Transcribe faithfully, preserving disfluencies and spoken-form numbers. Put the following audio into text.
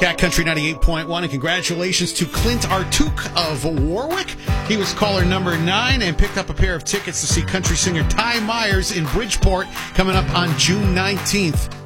Cat Country ninety-eight point one, and congratulations to Clint Artuk of Warwick. He was caller number nine and picked up a pair of tickets to see country singer Ty Myers in Bridgeport coming up on June nineteenth.